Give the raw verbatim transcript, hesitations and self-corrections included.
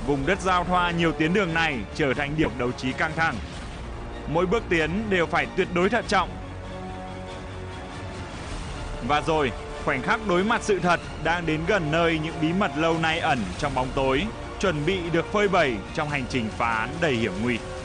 Vùng đất giao thoa nhiều tuyến đường này trở thành điểm đấu trí căng thẳng. Mỗi bước tiến đều phải tuyệt đối thận trọng. Và rồi, khoảnh khắc đối mặt sự thật đang đến gần nơi những bí mật lâu nay ẩn trong bóng tối, chuẩn bị được phơi bày trong hành trình phá án đầy hiểm nguy.